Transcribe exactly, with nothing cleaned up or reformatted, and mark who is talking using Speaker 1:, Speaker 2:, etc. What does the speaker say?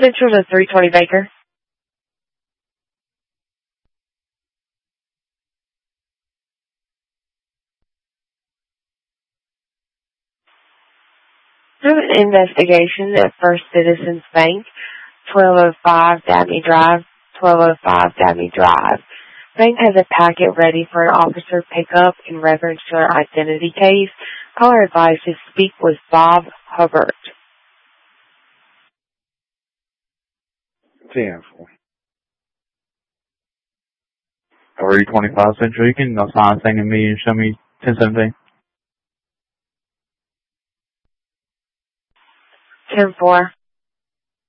Speaker 1: Central to three twenty Baker. Through an investigation at First Citizens Bank, twelve oh five Dabney Drive, twelve oh five Dabney Drive. Bank has a packet ready for an officer pickup in reference to an identity case. Caller advised to speak with Bob Hubbard.
Speaker 2: ten four. three twenty-five Central. You can assign a thing to me and show me ten seventeen.
Speaker 1: ten four.